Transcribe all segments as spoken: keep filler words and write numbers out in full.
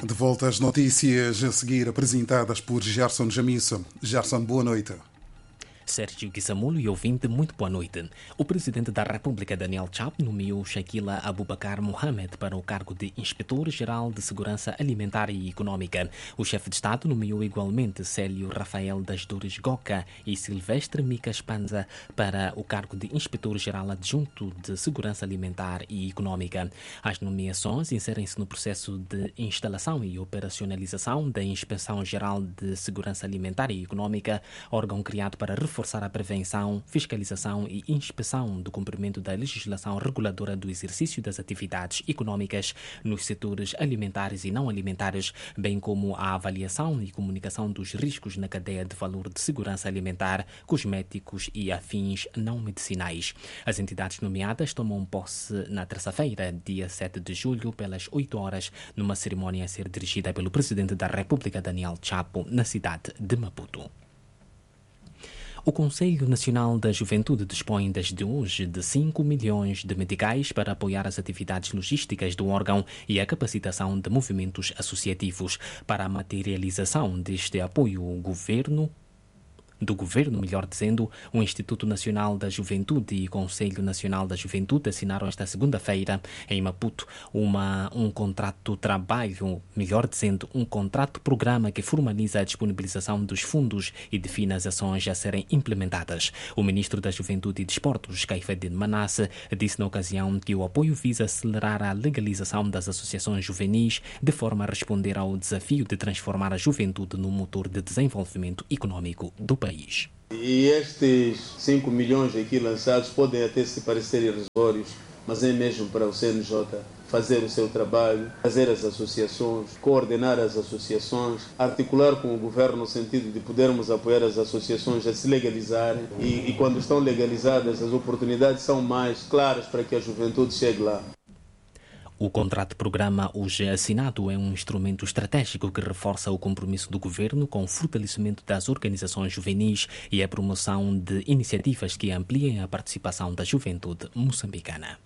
De volta às notícias a seguir apresentadas por Gerson Jamissa. Gerson, boa noite. Sérgio Guissamulo e ouvinte, muito boa noite. O presidente da República, Daniel Chapo, nomeou Shaquila Abubakar Mohamed para o cargo de Inspetor-Geral de Segurança Alimentar e Econômica. O chefe de Estado nomeou igualmente Célio Rafael das Dores Goca e Silvestre Micas Panza para o cargo de Inspetor-Geral Adjunto de Segurança Alimentar e Econômica. As nomeações inserem-se no processo de instalação e operacionalização da Inspeção-Geral de Segurança Alimentar e Econômica, órgão criado para reforçar a prevenção, fiscalização e inspeção do cumprimento da legislação reguladora do exercício das atividades econômicas nos setores alimentares e não alimentares, bem como a avaliação e comunicação dos riscos na cadeia de valor de segurança alimentar, cosméticos e afins não medicinais. As entidades nomeadas tomam posse na terça-feira, dia sete de julho, pelas oito horas, numa cerimónia a ser dirigida pelo presidente da República, Daniel Chapo, na cidade de Maputo. O Conselho Nacional da Juventude dispõe desde hoje de cinco milhões de meticais para apoiar as atividades logísticas do órgão e a capacitação de movimentos associativos. Para a materialização deste apoio, o governo do Governo, melhor dizendo, o Instituto Nacional da Juventude e o Conselho Nacional da Juventude assinaram esta segunda-feira, em Maputo, uma, um contrato de trabalho, melhor dizendo, um contrato-programa que formaliza a disponibilização dos fundos e define as ações a serem implementadas. O Ministro da Juventude e Desportos, Caifedine Manasse, disse na ocasião que o apoio visa acelerar a legalização das associações juvenis de forma a responder ao desafio de transformar a juventude no motor de desenvolvimento econômico do país. E estes cinco milhões aqui lançados podem até se parecer irrisórios, mas é mesmo para o C N J fazer o seu trabalho, fazer as associações, coordenar as associações, articular com o governo no sentido de podermos apoiar as associações a se legalizarem e, e quando estão legalizadas as oportunidades são mais claras para que a juventude chegue lá. O contrato-programa hoje assinado é um instrumento estratégico que reforça o compromisso do governo com o fortalecimento das organizações juvenis e a promoção de iniciativas que ampliem a participação da juventude moçambicana.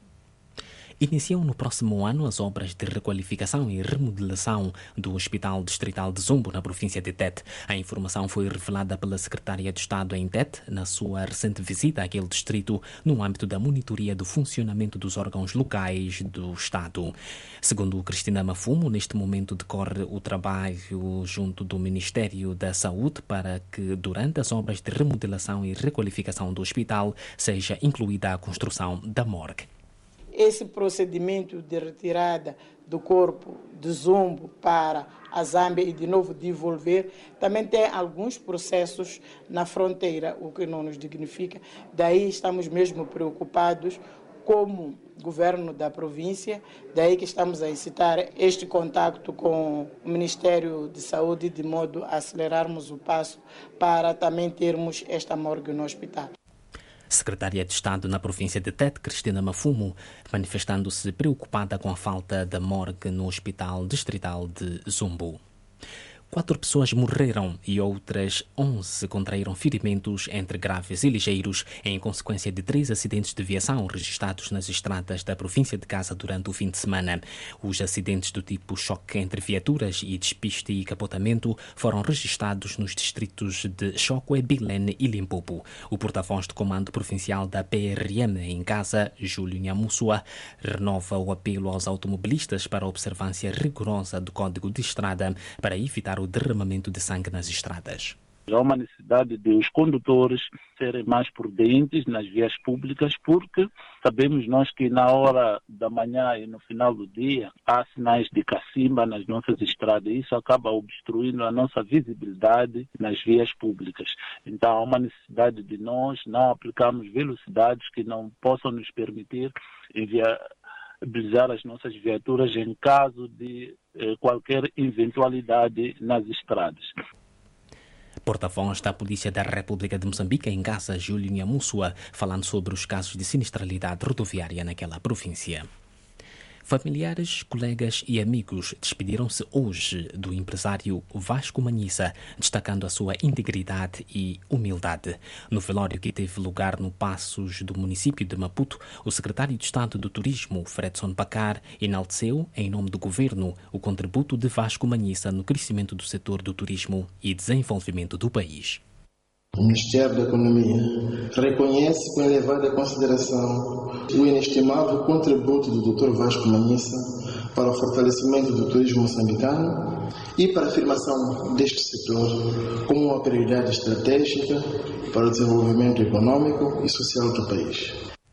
Iniciam no próximo ano as obras de requalificação e remodelação do Hospital Distrital de Zumbo, na província de Tete. A informação foi revelada pela Secretária de Estado em Tete, na sua recente visita àquele distrito, no âmbito da monitoria do funcionamento dos órgãos locais do Estado. Segundo Cristina Mafumo, neste momento decorre o trabalho junto do Ministério da Saúde para que, durante as obras de remodelação e requalificação do hospital, seja incluída a construção da morgue. Esse procedimento de retirada do corpo de Zumbo para a Zâmbia e de novo devolver, também tem alguns processos na fronteira, o que não nos dignifica. Daí estamos mesmo preocupados como governo da província, daí que estamos a incitar este contacto com o Ministério de Saúde de modo a acelerarmos o passo para também termos esta morgue no hospital. Secretária de Estado na província de Tete, Cristina Mafumo, manifestando-se preocupada com a falta da morgue no Hospital Distrital de Zumbo. Quatro pessoas morreram e outras onze contraíram ferimentos entre graves e ligeiros em consequência de três acidentes de viação registrados nas estradas da província de Gaza durante o fim de semana. Os acidentes do tipo choque entre viaturas e despiste e capotamento foram registrados nos distritos de Chokwe, Bilene e Limpopo. O porta-voz do Comando Provincial da P R M em Gaza, Júlio Nhamussua, renova o apelo aos automobilistas para a observância rigorosa do Código de Estrada para evitar o derramamento de sangue nas estradas. Há uma necessidade de os condutores serem mais prudentes nas vias públicas, porque sabemos nós que na hora da manhã e no final do dia há sinais de cacimba nas nossas estradas e isso acaba obstruindo a nossa visibilidade nas vias públicas. Então há uma necessidade de nós não aplicarmos velocidades que não possam nos permitir enviar mobilizar as nossas viaturas em caso de eh, qualquer eventualidade nas estradas. Porta-voz da Polícia da República de Moçambique em Gaza, Júlio Nhamussua, falando sobre os casos de sinistralidade rodoviária naquela província. Familiares, colegas e amigos despediram-se hoje do empresário Vasco Manhissa, destacando a sua integridade e humildade. No velório que teve lugar no Passos do município de Maputo, o secretário de Estado do Turismo, Fredson Bacar, enalteceu, em nome do governo, o contributo de Vasco Manhissa no crescimento do setor do turismo e desenvolvimento do país. O Ministério da Economia reconhece com elevada consideração o inestimável contributo do doutor Vasco Manhissa para o fortalecimento do turismo moçambicano e para a afirmação deste setor como uma prioridade estratégica para o desenvolvimento econômico e social do país.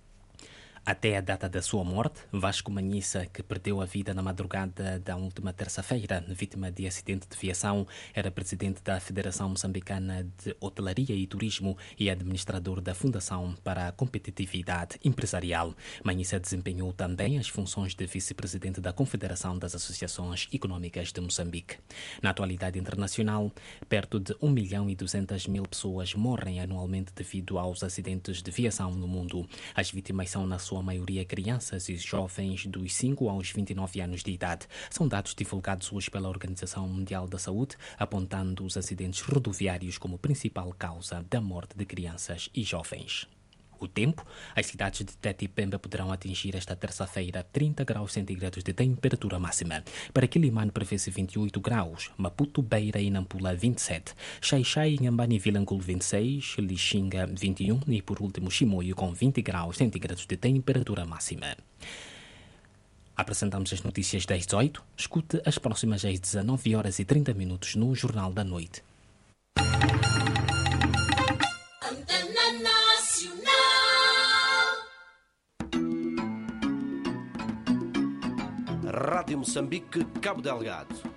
Até a data da sua morte, Vasco Manhissa, que perdeu a vida na madrugada da última terça-feira, vítima de acidente de viação, era presidente da Federação Moçambicana de Hotelaria e Turismo e administrador da Fundação para a Competitividade Empresarial. Manhissa desempenhou também as funções de vice-presidente da Confederação das Associações Econômicas de Moçambique. Na atualidade internacional, perto de um milhão e duzentas mil pessoas morrem anualmente devido aos acidentes de viação no mundo. As vítimas são, na sua a maioria crianças e jovens dos cinco aos vinte e nove anos de idade. São dados divulgados hoje pela Organização Mundial da Saúde, apontando os acidentes rodoviários como principal causa da morte de crianças e jovens. O tempo, as cidades de Tete e Pemba poderão atingir esta terça-feira trinta graus centígrados de temperatura máxima. Para Quilimane prevê-se vinte e oito graus, Maputo, Beira e Nampula vinte e sete, Xai-Xai, Inhambane e Vilanculo vinte e seis, Lixinga vinte e um e por último Chimoio com vinte graus centígrados de temperatura máxima. Apresentamos as notícias das dezoito. Escute as próximas às dezanove horas e trinta minutos no Jornal da Noite. Rádio Moçambique, Cabo Delgado.